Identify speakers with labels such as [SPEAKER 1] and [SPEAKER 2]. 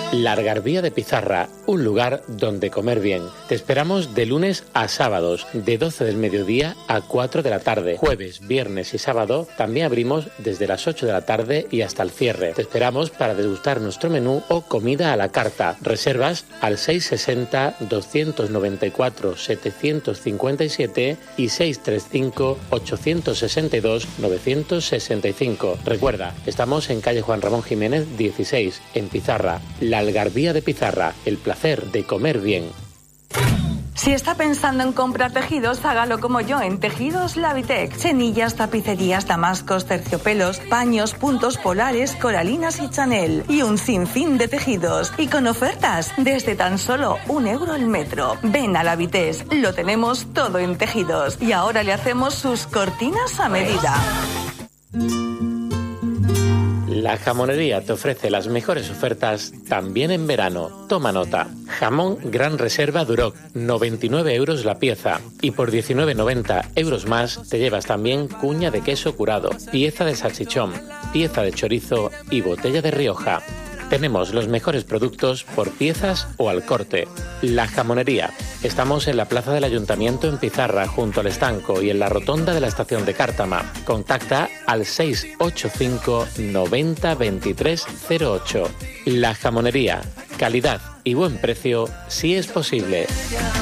[SPEAKER 1] La Algarvía de Pizarra, un lugar donde comer bien. Te esperamos de lunes a sábados, de 12 del mediodía a 4 de la tarde. Jueves, viernes y sábado también abrimos desde las 8 de la tarde y hasta el cierre. Te esperamos para degustar nuestro menú o comida a la carta. Reservas al 660-294-757 y 635-862-965. Recuerda, estamos en calle Juan Ramón Jiménez 16, en Pizarra. La Algarvía de Pizarra, el placer de comer bien.
[SPEAKER 2] Si está pensando en comprar tejidos, hágalo como yo en Tejidos Lavitec. Cenillas, tapicerías, damascos, terciopelos, paños, puntos polares, coralinas y Chanel. Y un sinfín de tejidos. Y con ofertas desde tan solo €1 el metro. Ven a Lavitec, lo tenemos todo en tejidos. Y ahora le hacemos sus cortinas a medida.
[SPEAKER 1] La Jamonería te ofrece las mejores ofertas también en verano. Toma nota. Jamón Gran Reserva Duroc, 99 € la pieza. Y por 19,90 € más te llevas también cuña de queso curado, pieza de salchichón, pieza de chorizo y botella de Rioja. Tenemos los mejores productos por piezas o al corte. La Jamonería. Estamos en la plaza del Ayuntamiento en Pizarra, junto al estanco, y en la rotonda de la estación de Cártama. Contacta al 685 90 23 08. La Jamonería. Calidad y buen precio si es posible.